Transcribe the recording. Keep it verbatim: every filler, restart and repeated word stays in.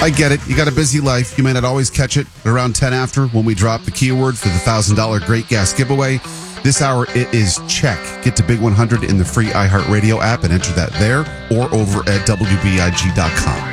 I get it. You got a busy life. You may not always catch it around ten after when we drop the keyword for the one thousand dollars Great Gas giveaway. This hour, it is check. Get to Big one hundred in the free iHeartRadio app and enter that there or over at W B I G dot com.